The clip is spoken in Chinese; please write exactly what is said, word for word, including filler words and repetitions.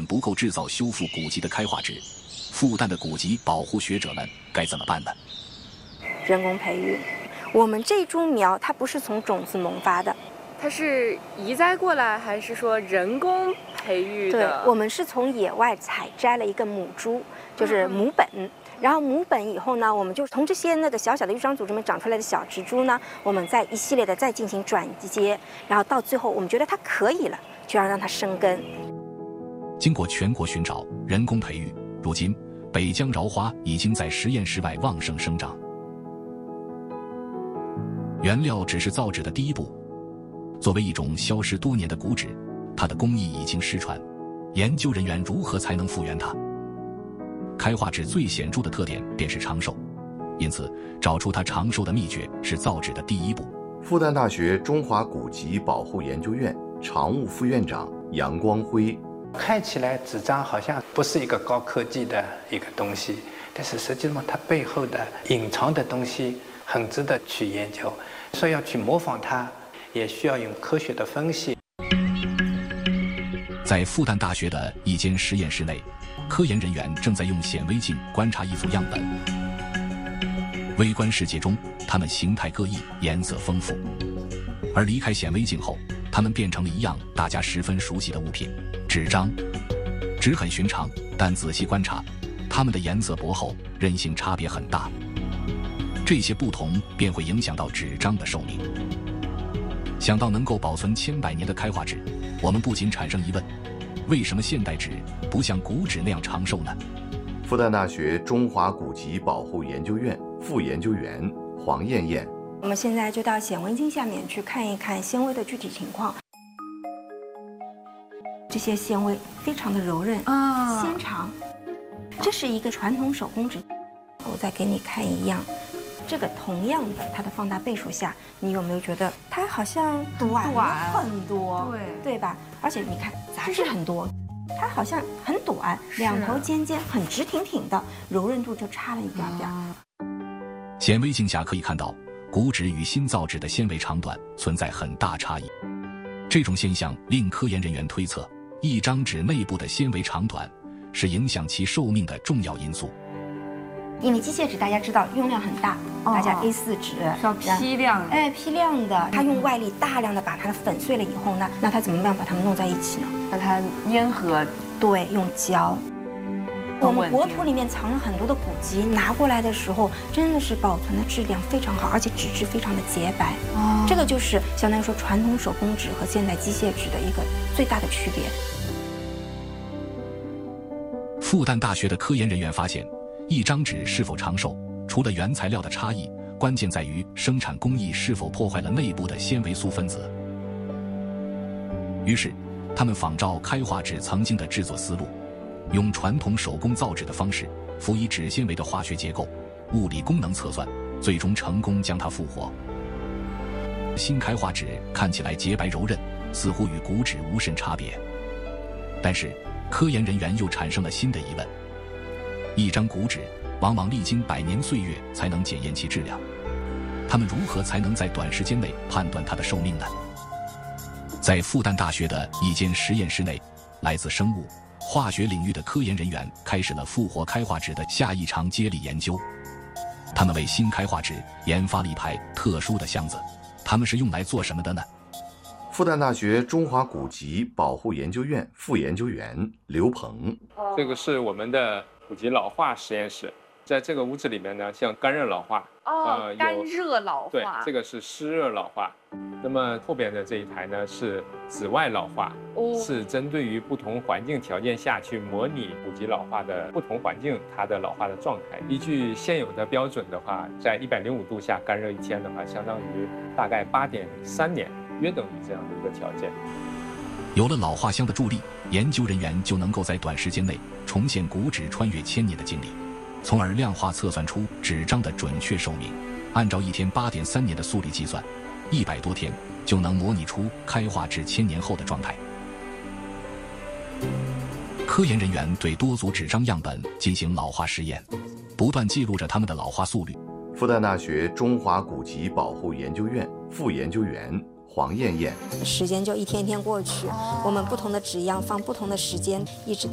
不够制造修复古籍的开化纸，复旦的古籍保护学者们该怎么办呢？ 人工培育，我们这株苗它不是从种子萌发的， 它是移栽过来，还是说人工培育的？ 对，我们是从野外采摘了一个母株，就是母本。嗯然后母本以后呢，我们就从这些那个小小的育章组织里面长出来的小植株呢，我们再一系列的再进行转接，然后到最后我们觉得它可以了，就要让它生根。 经过全国寻找、人工培育，如今北疆苕花已经在实验室外旺盛生长。原料只是造纸的第一步，作为一种消失多年的古纸，它的工艺已经失传，研究人员如何才能复原它？开化纸最显著的特点便是长寿，因此找出它长寿的秘诀是造纸的第一步。 复旦大学中华古籍保护研究院常务副院长杨光辉， 看起来纸张好像不是一个高科技的一个东西，但是实际上它背后的隐藏的东西很值得去研究。说要去模仿它，也需要用科学的分析。 在复旦大学的一间实验室内，科研人员正在用显微镜观察一组样本。微观世界中，它们形态各异，颜色丰富；而离开显微镜后，它们变成了一样大家十分熟悉的物品——纸张。纸很寻常，但仔细观察，它们的颜色薄厚，韧性差别很大。这些不同便会影响到纸张的寿命。想到能够保存千百年的开化纸，我们不仅产生疑问：为什么现代纸不像古纸那样长寿呢？ 复旦大学中华古籍保护研究院副研究员黄艳艳， 我们现在就到显微镜下面去看一看纤维的具体情况。这些纤维非常的柔韧啊，纤长。这是一个传统手工纸，我再给你看一样。这个同样的，它的放大倍数下，你有没有觉得它好像短了很多？对，对吧？而且你看杂质很多，它好像很短，两头尖尖，很直挺挺的，柔韧度就差了一点点。 显微镜下可以看到，古纸与新造纸的纤维长短存在很大差异。这种现象令科研人员推测，一张纸内部的纤维长短是影响其寿命的重要因素。 因为机械纸大家知道用量很大，哦、大家 A 四 纸要批量， 哎，批量的，它用外力大量的把它粉碎了以后呢，那它怎么样把它们弄在一起呢？ 把它粘合， 对，用胶。我们国土里面藏了很多的古籍，拿过来的时候真的是保存的质量非常好，而且纸质非常的洁白。哦，这个就是相当于说传统手工纸和现代机械纸的一个最大的区别。 复旦大学的科研人员发现，一张纸是否长寿，除了原材料的差异，关键在于生产工艺是否破坏了内部的纤维素分子。于是，他们仿照开化纸曾经的制作思路，用传统手工造纸的方式，辅以纸纤维的化学结构、物理功能测算，最终成功将它复活。新开化纸看起来洁白柔韧，似乎与古纸无甚差别。但是，科研人员又产生了新的疑问。一张古纸往往历经百年岁月才能检验其质量，他们如何才能在短时间内判断它的寿命呢？在复旦大学的一间实验室内，来自生物、化学领域的科研人员开始了复活开化纸的下一场接力研究。他们为新开化纸研发了一排特殊的箱子，它们是用来做什么的呢？ 复旦大学中华古籍保护研究院副研究员刘鹏， 这个是我们的古籍老化实验室，在这个屋子里面呢，像干热老化， 哦，呃、干热老化， 对，这个是湿热老化。那么后边的这一台呢是紫外老化，哦，是针对于不同环境条件下去模拟古籍老化的不同环境它的老化的状态。依据现有的标准的话，在一百零五度下干热一天的话，相当于大概八点三年，约等于这样的一个条件。 有了老化箱的助力，研究人员就能够在短时间内重现古纸穿越千年的经历，从而量化测算出纸张的准确寿命。按照一天八点三年的速率计算，一百多天就能模拟出开化纸千年后的状态。科研人员对多组纸张样本进行老化实验，不断记录着它们的老化速率。 复旦大学中华古籍保护研究院副研究员黄艳艳， 时间就一天一天过去，我们不同的纸样放不同的时间，一直